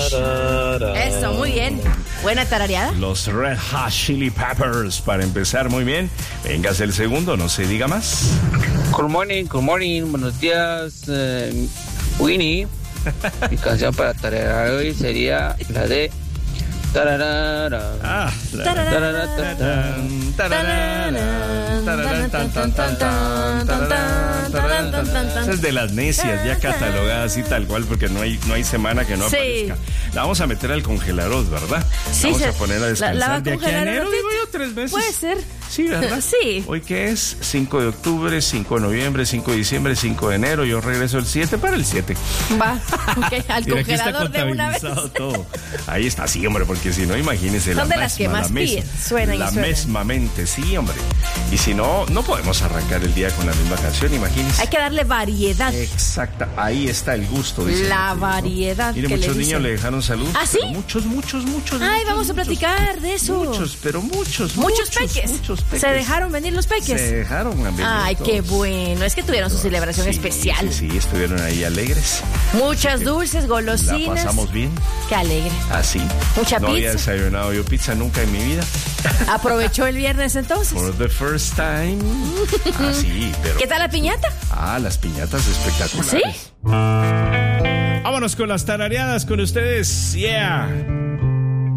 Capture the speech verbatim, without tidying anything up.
Eso, muy bien. Buena tarareada. Los Red Hot Chili Peppers, para empezar muy bien. Véngase el segundo, no se diga más. Good morning, good morning, buenos días, eh, Winnie. Mi canción para tararear hoy sería la de... Tararara. Ah, esa es de las necias, ya catalogada así tal cual, porque no hay, no hay semana que no sí. aparezca. La vamos a meter al congelador, ¿verdad? Sí, vamos se, a poner a descansar la, la de aquí a enero, digo yo, tres meses. Puede ser. Sí, ¿verdad? Sí. ¿Hoy qué es? cinco de octubre, cinco de noviembre, cinco de diciembre, cinco de enero. Yo regreso el siete para el siete. Va, okay, al Mira, congelador de una vez. Todo. Ahí está, sí, hombre, porque si no, imagínese. Son la de las que más mes, piden, suena La y suena. mesmamente, sí, hombre. Y si no, no podemos arrancar el día con la misma canción, imagínese. Hay que darle variedad. Exacta, ahí está el gusto. Dice La el variedad. Mire, que muchos le niños le dejaron salud. ¿Ah, sí? Muchos, muchos, muchos. Ay, muchos, vamos muchos, a platicar de eso. Muchos, pero muchos, Muchos, muchos peques. Muchos peques. Se dejaron venir los peques. Se dejaron venir. Ay, todos. qué bueno. Es que tuvieron su celebración Sí, especial. Sí, sí, estuvieron ahí alegres. Muchas dulces, golosinas. La pasamos bien. Qué alegre. Así. Mucha no pizza. había desayunado yo pizza nunca en mi vida. ¿Aprovechó el viernes entonces? For the first time. Ah, sí, pero... ¿Qué tal la piñata? Ah, las piñatas espectaculares. ¿Sí? Vámonos con las tarareadas con ustedes. Yeah.